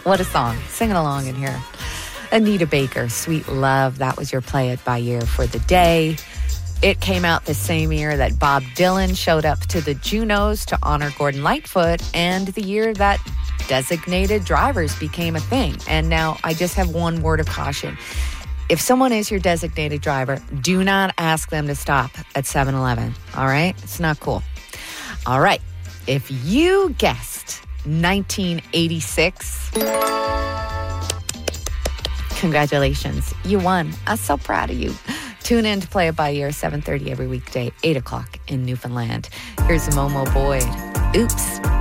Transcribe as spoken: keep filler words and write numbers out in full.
What a song. Sing it along in here. Anita Baker, Sweet Love. That was your Play It By Year for the day. It came out the same year that Bob Dylan showed up to the Junos to honor Gordon Lightfoot, and the year that designated drivers became a thing. And now I just have one word of caution. If someone is your designated driver, do not ask them to stop at seven eleven. All right? It's not cool. All right. If you guessed nineteen eighty-six, congratulations. You won. I'm so proud of you. Tune in to Play It By Year, seven thirty every weekday, eight o'clock in Newfoundland. Here's Momo Boyd. Oops.